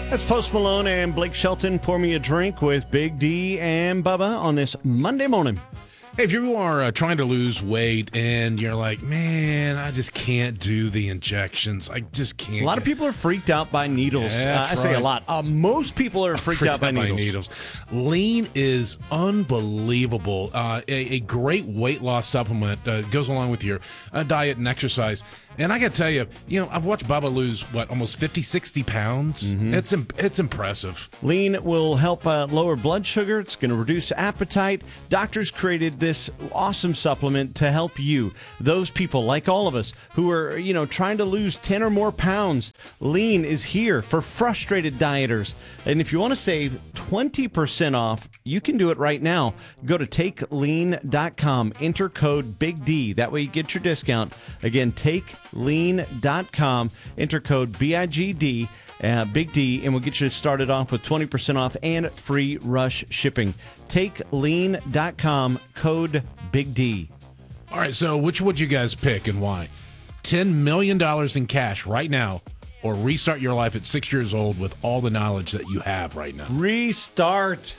That's Post Malone and Blake Shelton. Pour me a drink with Big D and Bubba on this Monday morning. Hey, if you are trying to lose weight and you're like, man, I just can't do the injections. I just can't. A lot of people are freaked out by needles. Yeah, I say a lot. Most people are freaked out by needles. Lean is unbelievable. A great weight loss supplement goes along with your diet and exercise. And I got to tell you, I've watched Bubba lose, almost 50, 60 pounds? Mm-hmm. It's impressive. Lean will help lower blood sugar. It's going to reduce appetite. Doctors created this awesome supplement to help you. Those people, like all of us, who are, trying to lose 10 or more pounds. Lean is here for frustrated dieters. And if you want to save 20% off, you can do it right now. Go to takelean.com. Enter code Big D. That way you get your discount. Again, takelean.com. Enter code BIGD, Big D, and we'll get you started off with 20% off and free rush shipping. Takelean.com, code Big D. All right, so which would you guys pick and why? $10 million in cash right now, or restart your life at 6 years old with all the knowledge that you have right now? Restart.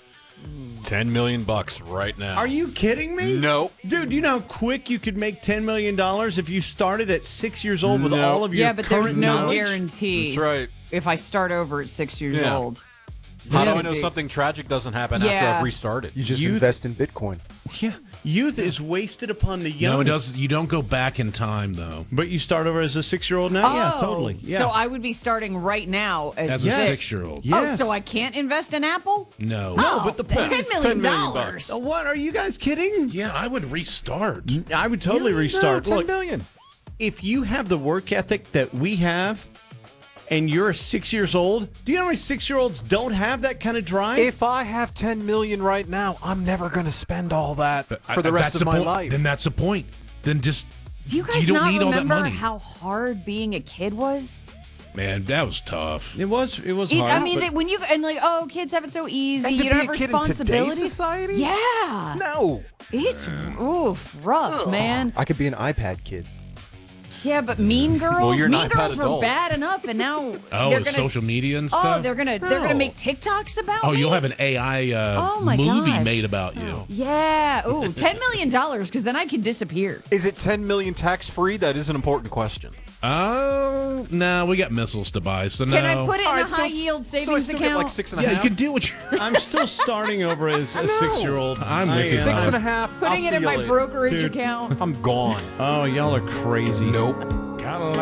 $10 million right now. Are you kidding me? No. Dude, you know how quick you could make $10 million if you started at 6 years old with all of your Yeah, but there's current no knowledge? guarantee. That's right. If I start over at 6 years Yeah. old. How do I know something tragic doesn't happen after Yeah. I've restarted? You just invest in Bitcoin. Yeah. Youth is wasted upon the young. No, it doesn't. You don't go back in time, though. But you start over as a 6-year-old now? Yeah, totally. Yeah. So I would be starting right now As a 6-year-old. Yes. Oh, so I can't invest in Apple? No. No, but the point is $10 million. Oh, what? Are you guys kidding? Yeah, I would restart. I would totally restart. No, $10 Look, million. if you have the work ethic that we have and you're 6 years old, do you know how many 6-year-olds don't have that kind of drive? If I have $10 million right now, I'm never going to spend all that for the rest of my life. Then that's the point. Then just Do you guys don't not need all that remember money. how hard being a kid was? Man, that was tough. It was hard. I mean, but- when kids have it so easy. And to You don't be have a kid in today's responsibilities. society? Yeah. No. It's rough, man. I could be an iPad kid. Yeah, but Mean Girls, Well, you're an Mean iPad Girls were adult. bad enough, and now Oh, they're with gonna social media and Oh, stuff? they're gonna make TikToks about Oh, me? you'll have an AI Oh, my movie gosh. made about you. Yeah. Ooh, $10 million, because then I can disappear. Is it $10 million tax-free? That is an important question. Oh, no, we got missiles to buy, so no. Can I put it in All a right, so- high-yield So I savings still account? get like 6.5. Yeah, you can do what you... I'm still starting over as a 6-year-old. I'm I with you. am. 6.5. I'll Putting it see in you my later. brokerage Dude. account. I'm gone. Oh, y'all are crazy. Nope.